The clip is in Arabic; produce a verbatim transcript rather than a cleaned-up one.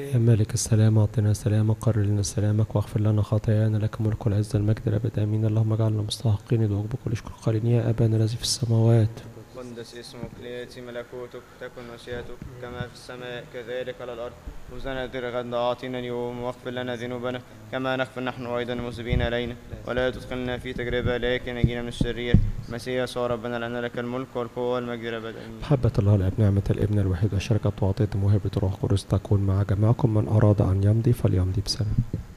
يا مالك السلام أعطنا سلامك، قرر لنا سلامك، واغفر لنا خطايانا، لك ملك والعزة المجد الأبد آمين. اللهم اجعلنا مستحقين يدعوك بكل شكر قائلين يا أبانا الذي في السماوات. قدس اسمك، ليأتي ملكوتك، تكن مشيئتك كما في السماء كذلك على الأرض. خبزنا غدا أعطينا اليوم، واغفر لنا ذنوبنا كما نغفر نحن أيضا المذنبين إلينا، ولا تدخلنا في تجربة لكن نجينا من الشرير. مسيح يسوع ربنا، لأن لك الملك والقوة والمجد الأبد آمين. محبة الله الآب، نعمة الابن الوحيد وشركة وعطية موهبة روح القدس تكون مع جميعكم. من أراد أن يمضي فليمضي بسلام.